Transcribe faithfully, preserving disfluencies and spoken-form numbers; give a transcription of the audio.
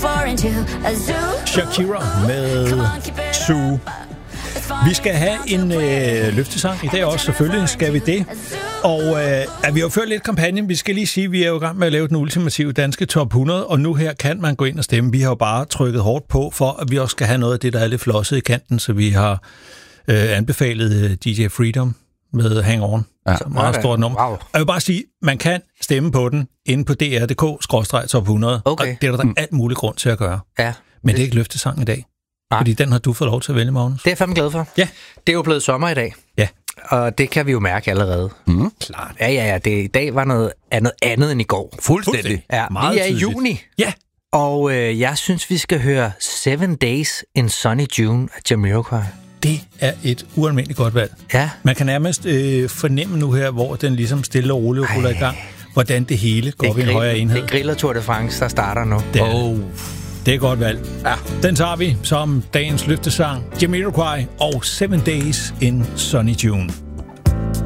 Shakira med Zoo. Vi skal have en øh, løftesang i dag også, selvfølgelig skal vi det. Og øh, ja, vi har jo ført lidt kampagnen. Vi skal lige sige, at vi er jo i gang med at lave den ultimative danske top hundrede, og nu her kan man gå ind og stemme. Vi har jo bare trykket hårdt på, for at vi også skal have noget af det, der er lidt flosset i kanten, så vi har øh, anbefalet D J Freedom med Hang On. Ja, så meget stort nummer. Wow. Jeg vil bare sige, man kan stemme på den inde på d r punktum d k skråstreg top hundrede, okay. Og det er der mm. alt mulig grund til at gøre. Ja. Men det er ikke løftesang i dag. Nej. Fordi den har du fået lov til at vælge, Magnus. Det er jeg fandme glad for. Ja. Det er jo blevet sommer i dag. Ja. Og det kan vi jo mærke allerede. Mm. Klart. Ja, ja, ja. Det, i dag var noget andet, andet end i går. Fuldstændig. Ja, meget vi er i tydeligt. juni. Ja. Og øh, jeg synes, vi skal høre Seven Days in Sunny June af Jamiroquai. Det er et ualmindeligt godt valg. Ja. Man kan nærmest øh, fornemme nu her, hvor den ligesom stille og roligt ruller i gang, hvordan det hele går op i en højere enhed. Det er Griller Tour de France, der starter nu. Det er, oh. det er godt valg. Ja. Den tager vi som dagens løftesang. Jamiroquai og Seven Days in Sunny June.